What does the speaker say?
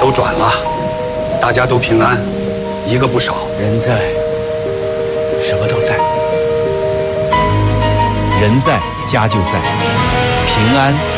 都转了，大家都平安，一个不少。 人在，什么都在。人在，家就在，平安